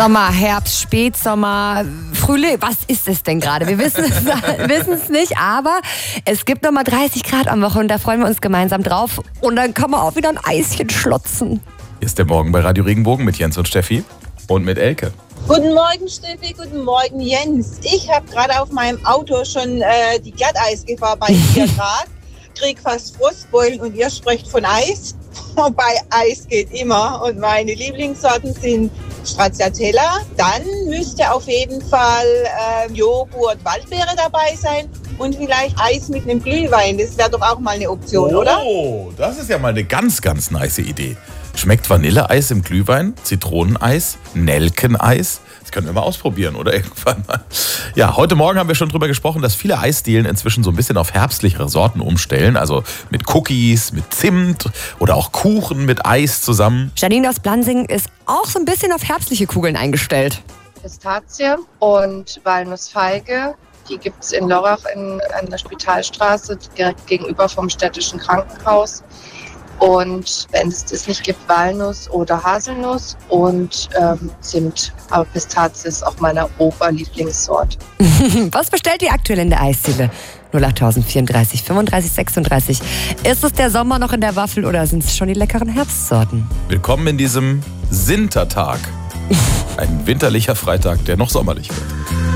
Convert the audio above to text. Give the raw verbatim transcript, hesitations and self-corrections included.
Sommer, Herbst, Spätsommer, Frühling, was ist es denn gerade? Wir wissen es, wissen es nicht, aber es gibt nochmal dreißig Grad am Woche und da freuen wir uns gemeinsam drauf. Und dann kann man auch wieder ein Eischen schlotzen. Hier ist der Morgen bei Radio Regenbogen mit Jens und Steffi und mit Elke. Guten Morgen Steffi, guten Morgen Jens. Ich habe gerade auf meinem Auto schon äh, die Glatteisgefahr bei vier Grad, krieg fast Frostbeulen und ihr sprecht von Eis. Wobei Eis geht immer und meine Lieblingssorten sind Stracciatella. Dann müsste auf jeden Fall äh, Joghurt, Waldbeere dabei sein und vielleicht Eis mit einem Glühwein. Das wäre doch auch mal eine Option, oh, oder? Oh, das ist ja mal eine ganz, ganz nice Idee. Schmeckt Vanilleeis im Glühwein, Zitroneneis, Nelkeneis. Das können wir mal ausprobieren, oder irgendwann mal. Ja, heute Morgen haben wir schon drüber gesprochen, dass viele Eisdielen inzwischen so ein bisschen auf herbstlichere Sorten umstellen. Also mit Cookies, mit Zimt oder auch Kuchen mit Eis zusammen. Janine aus Blansing ist auch so ein bisschen auf herbstliche Kugeln eingestellt. Pistazie und Walnussfeige. Die gibt es in Lörrach in, an der Spitalstraße, direkt gegenüber vom städtischen Krankenhaus. Und wenn es das nicht gibt, Walnuss oder Haselnuss und ähm, Zimt. Aber Pistazie ist auch meine Oberlieblingssorte. Was bestellt ihr aktuell in der Eisdiele? null acht vierunddreißig fünfunddreißig sechsunddreißig. Ist es der Sommer noch in der Waffel oder sind es schon die leckeren Herbstsorten? Willkommen in diesem Sintertag. Ein winterlicher Freitag, der noch sommerlich wird.